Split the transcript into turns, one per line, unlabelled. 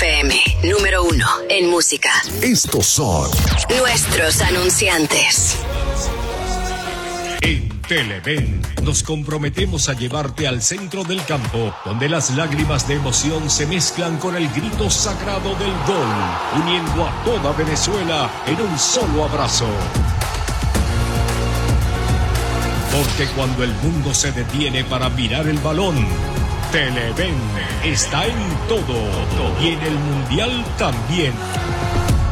FM, número 1 en música.
Estos son
nuestros anunciantes.
En Televen nos comprometemos a llevarte al centro del campo, donde las lágrimas de emoción se mezclan con el grito sagrado del gol, uniendo a toda Venezuela en un solo abrazo. Porque cuando el mundo se detiene para mirar el balón, Televen está en todo y en el Mundial también.